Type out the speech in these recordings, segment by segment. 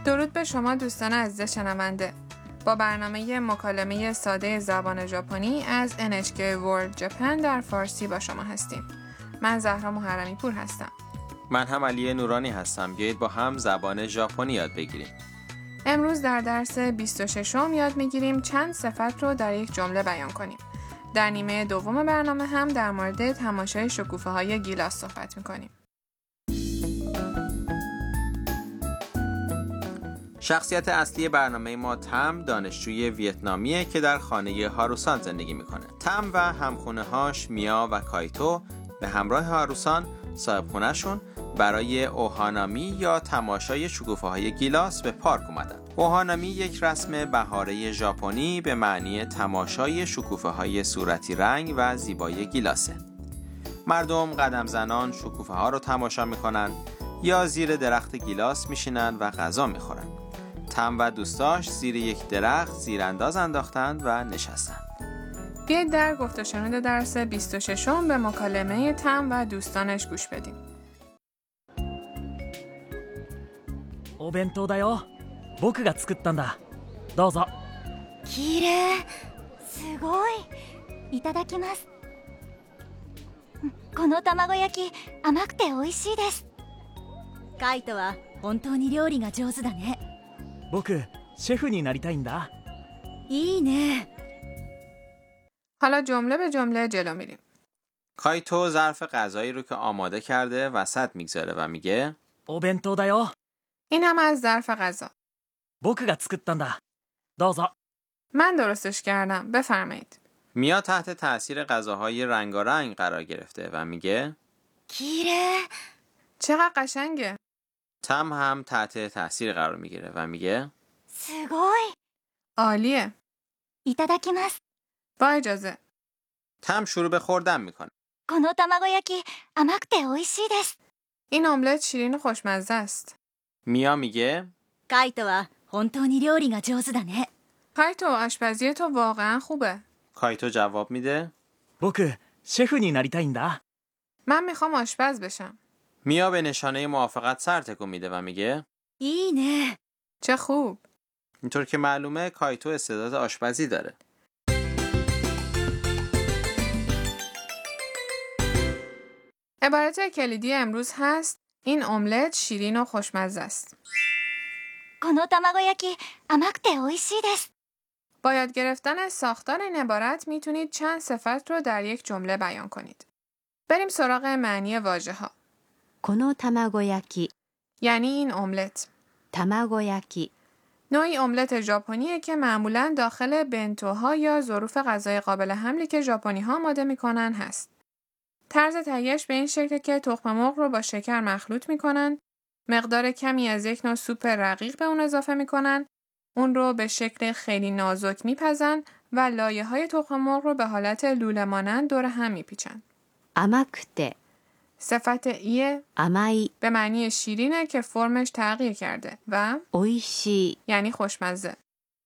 درود به شما دوستان عزیز شنونده. با برنامه مکالمه ساده زبان ژاپنی از NHK World Japan در فارسی با شما هستیم. من زهرا محرمی پور هستم. من هم علی نورانی هستم. بیایید با هم زبان ژاپنی یاد بگیریم. امروز در درس 26 یاد میگیریم چند صفت رو در یک جمله بیان کنیم. در نیمه دوم برنامه هم در مورد تماشای شکوفه‌های گیلاس صحبت میکنیم. شخصیت اصلی برنامه ما تم دانشجوی ویتنامیه که در خانه هاروسان زندگی میکنه. تم و همخونه‌هاش میا و کایتو به همراه هاروسان صاحب خونه‌شون برای اوهانامی یا تماشای شکوفه‌های گیلاس به پارک اومدن. اوهانامی یک رسم بهاره ژاپنی به معنی تماشای شکوفه‌های صورتی رنگ و زیبای گیلاسه. مردم قدم زنان شکوفه‌ها رو تماشا میکنن یا زیر درخت گیلاس میشینن و غذا میخورن. تم و دوستاش زیر یک درخت زیرانداز انداختند و نشستند. بیایید در گفت و شنود درس 26 به مکالمه تم و دوستانش گوش بدیم. お弁当だよ。僕が作ったんだ。どうぞ。 きれい。すごい。いただきます。この卵焼き甘くて美味しいです。カイトは本当に料理が上手だね。 僕シェフになりたいんだ。 いいね。 حالا جمله به جمله جلو میریم. کایتو ظرف غذایی رو که آماده کرده وسط میگذاره و میگه お弁当だよ。 این هم از ظرف غذا. 僕が作ったんだ。どうぞ。 من درستش کردم. بفرمایید. میا تحت تأثیر غذاهای رنگارنگ قرار گرفته و میگه きれい。 چقدر قشنگه. تم هم تحت تأثیر قرار میگیره و میگه すごい。 عالیه. いただきます。 با اجازه. تم شروع به خوردن میکنه. この卵焼き甘くて美味しいです。 این املت شیرین و خوشمزه است. میا میگه カイトは本当に料理が上手だね。 کایتو آشپزی تو واقعا خوبه. کایتو جواب میده 僕シェフになりたいんだ。 من میخوام آشپز بشم. میا به نشانه موافقت سر تکون میده و میگه いいね。 چه خوب. اینطور که معلومه کایتو استعداد آشپزی داره. عبارت کلیدی امروز هست این املت شیرین و خوشمزه است. この卵焼き甘くて美味しいです。 با یاد گرفتن ساختار این عبارت میتونید چند صفت رو در یک جمله بیان کنید. بریم سراغ معنی واژه ها. この卵焼き یعنی این املت. 卵焼き نوعی املت ژاپنیه که معمولاً داخل بنتوها یا ظروف غذای قابل حملی که ژاپنی‌ها آماده میکنن هست. طرز تهیه‌اش به این شکل که تخم مرغ رو با شکر مخلوط میکنن، مقدار کمی از یک نوع سوپ رقیق به اون اضافه میکنن، اون رو به شکل خیلی نازک میپزن و لایه‌های تخم مرغ رو به حالت لوله مانند دور هم میپیچن. 甘くて صفت ایه 甘い به معنی شیرینه که فرمش تغییر کرده و おいしい یعنی خوشمزه.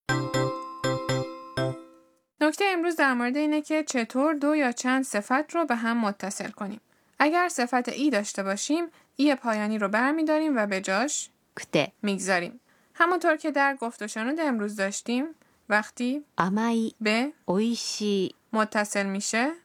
نکته امروز در مورد اینه که چطور دو یا چند صفت رو به هم متصل کنیم. اگر صفت ای داشته باشیم، ای پایانی رو برمی‌داریم و به جاش くて میگذاریم. همونطور که در گفت و شنود امروز داشتیم، وقتی 甘い به おいしい متصل میشه